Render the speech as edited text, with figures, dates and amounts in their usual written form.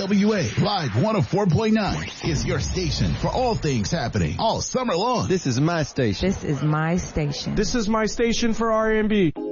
TWA Live 104.9 is your station for all things happening all summer long. This is my station. This is my station. This is my station for R&B.